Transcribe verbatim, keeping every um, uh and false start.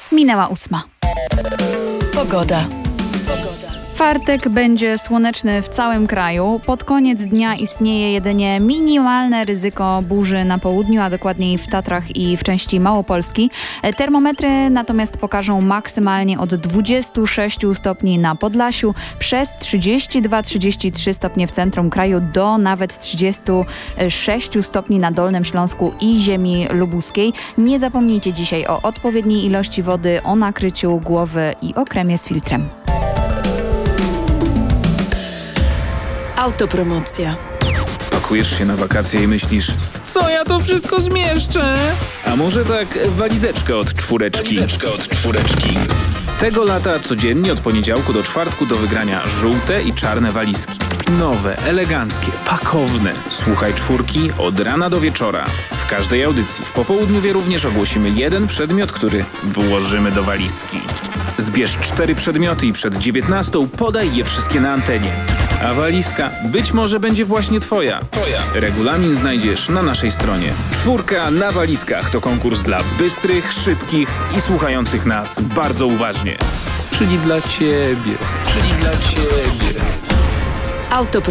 Minęła ósma. Pogoda. Czwartek będzie słoneczny w całym kraju. Pod koniec dnia istnieje jedynie minimalne ryzyko burzy na południu, a dokładniej w Tatrach i w części Małopolski. Termometry natomiast pokażą maksymalnie od dwudziestu sześciu stopni na Podlasiu, przez trzydzieści dwa trzydzieści trzy stopnie w centrum kraju do nawet trzydziestu sześciu stopni na Dolnym Śląsku i ziemi lubuskiej. Nie zapomnijcie dzisiaj o odpowiedniej ilości wody, o nakryciu głowy i o kremie z filtrem. Autopromocja. Pakujesz się na wakacje i myślisz, w co ja to wszystko zmieszczę? A może tak walizeczkę od czwóreczki? Walizeczkę od czwóreczki. Tego lata codziennie od poniedziałku do czwartku do wygrania żółte i czarne walizki. Nowe, eleganckie, pakowne. Słuchaj czwórki od rana do wieczora. W każdej audycji w popołudniu również ogłosimy jeden przedmiot, który włożymy do walizki. Zbierz cztery przedmioty i przed dziewiętnastą podaj je wszystkie na antenie. A walizka być może będzie właśnie twoja. Twoja. Regulamin znajdziesz na naszej stronie. Czwórka na walizkach to konkurs dla bystrych, szybkich i słuchających nas bardzo uważnie. Czyli dla ciebie. Czyli dla ciebie. Autopromocja.